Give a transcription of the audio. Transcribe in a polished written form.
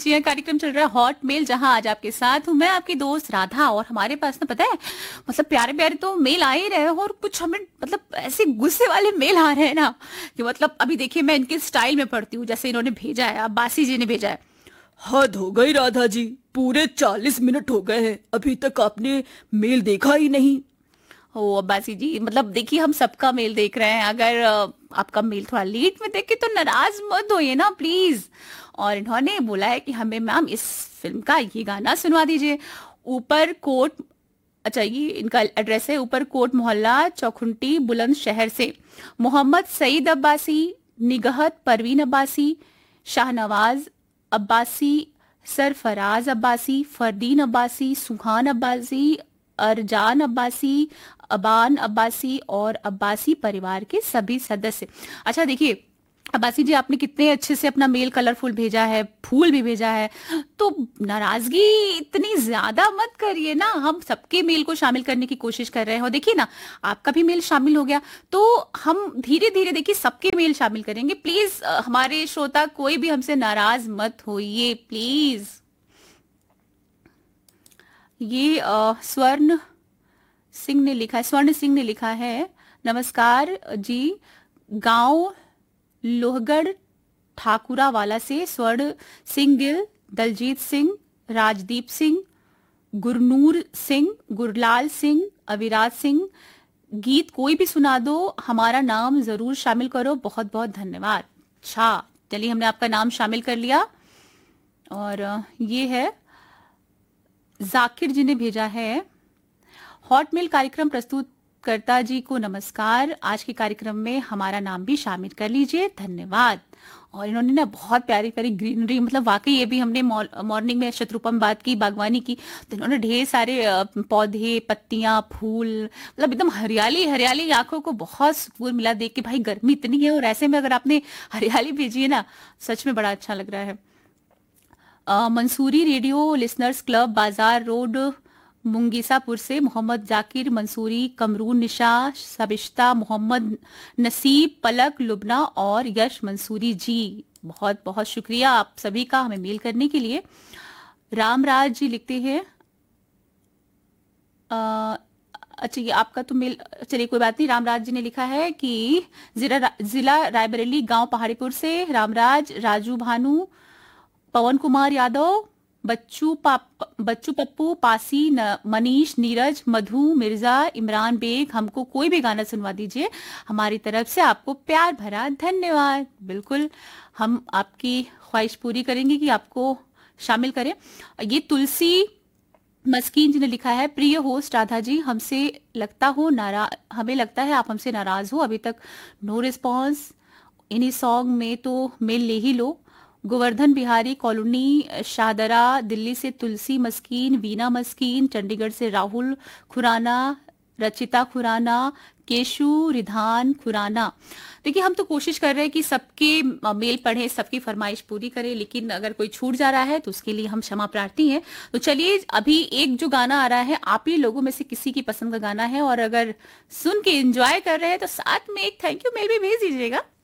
जी हाँ, कार्यक्रम चल रहा है हॉट मेल, जहां आज आपके साथ हूं मैं, आपकी दोस्त राधा। और हमारे पास ना पता है, मतलब प्यारे प्यारे तो मेल आ ही रहे हैं, और कुछ हमें मतलब ऐसे गुस्से वाले मेल आ रहे हैं ना, कि मतलब अभी देखिए मैं इनके स्टाइल में पढ़ती हूँ। जैसे इन्होंने भेजा है, अब्बासी जी ने भेजा है। हद हो गई राधा जी। पूरे 40 मिनट हो गए हैं, अभी तक आपने मेल देखा ही नहीं। ओ अब्बासी जी, मतलब देखिए हम सबका मेल देख रहे हैं। अगर आपका मेल थोड़ा लेट में देखे तो नाराज मत होइए ना प्लीज। और इन्होंने बोला है कि हमें मैम इस फिल्म का ये गाना सुनवा दीजिए। ऊपर कोट, अच्छा ये इनका एड्रेस है, ऊपर कोट मोहल्ला चौखुंटी बुलंदशहर से। मोहम्मद सईद अब्बासी, निगहत परवीन अब्बासी, शाहनवाज अब्बासी, सरफराज अब्बासी, फरदीन अब्बासी, सुहान अब्बासी, अरजान अब्बासी, अबान अब्बासी और अब्बासी परिवार के सभी सदस्य। अच्छा देखिए अब्बासी जी, आपने कितने अच्छे से अपना मेल कलरफुल भेजा है, फूल भी भेजा है। तो नाराजगी इतनी ज्यादा मत करिए ना, हम सबके मेल को शामिल करने की कोशिश कर रहे हैं। और देखिए ना, आपका भी मेल शामिल हो गया तो हम धीरे धीरे देखिए सबके मेल शामिल करेंगे। प्लीज हमारे श्रोता कोई भी हमसे नाराज मत होइए प्लीज। ये स्वर्ण सिंह ने लिखा है, नमस्कार जी, गांव लोहगढ़ ठाकुरा वाला से स्वर्ण सिंह गिल, दलजीत सिंह, राजदीप सिंह, गुरनूर सिंह, गुरलाल सिंह, अविराज सिंह। गीत कोई भी सुना दो, हमारा नाम जरूर शामिल करो, बहुत बहुत धन्यवाद। अच्छा चलिए, हमने आपका नाम शामिल कर लिया। और ये है जाकिर जी ने भेजा है, हॉटमेल कार्यक्रम प्रस्तुत करता जी को नमस्कार, आज के कार्यक्रम में हमारा नाम भी शामिल कर लीजिए, धन्यवाद। और इन्होंने ना बहुत प्यारी प्यारी ग्रीनरी, मतलब वाकई ये भी हमने मॉर्निंग में शत्रुपा में बात की बागवानी की, तो इन्होंने ढेर सारे पौधे, पत्तियां, फूल, मतलब एकदम हरियाली हरियाली, आंखों को बहुत सुकून मिला देख के। भाई गर्मी इतनी है और ऐसे में अगर आपने हरियाली भेजी है ना, सच में बड़ा अच्छा लग रहा है। मंसूरी रेडियो लिसनर्स क्लब, बाजार रोड, मुंगीसापुर से मोहम्मद जाकिर मंसूरी, कमरून निशा, सबिश्ता, मोहम्मद नसीब, पलक, लुबना और यश मंसूरी जी, बहुत बहुत शुक्रिया आप सभी का हमें मेल करने के लिए। रामराज जी लिखते हैं, अच्छा ये आपका तो मेल, चलिए कोई बात नहीं। रामराज जी ने लिखा है कि जिला रायबरेली, गांव पहाड़ीपुर से रामराज, राजू भानु, पवन कुमार यादव, बच्चू पप्पू पासी, मनीष, नीरज, मधु, मिर्जा, इमरान बेग, हमको कोई भी गाना सुनवा दीजिए, हमारी तरफ से आपको प्यार भरा धन्यवाद। बिल्कुल हम आपकी ख्वाहिश पूरी करेंगे कि आपको शामिल करें। ये तुलसी मस्कीन जी ने लिखा है, प्रिय होस्ट राधा जी, हमें लगता है आप हमसे नाराज हो, अभी तक नो रिस्पॉन्स, इन्हीं सॉन्ग में तो मेल ले ही लो। गोवर्धन बिहारी कॉलोनी, शाहदरा दिल्ली से तुलसी मस्कीन, वीना मस्कीन, चंडीगढ़ से राहुल खुराना, रचिता खुराना, केशु रिधान खुराना। देखिए हम तो कोशिश कर रहे हैं कि सबके मेल पढ़ें, सबकी फरमाइश पूरी करें, लेकिन अगर कोई छूट जा रहा है तो उसके लिए हम क्षमा प्रार्थी हैं। तो चलिए अभी एक जो गाना आ रहा है, आप ही लोगों में से किसी की पसंद का गाना है, और अगर सुन के एंजॉय कर रहे हैं तो साथ में एक थैंक यू मेल भी भेज दीजिएगा।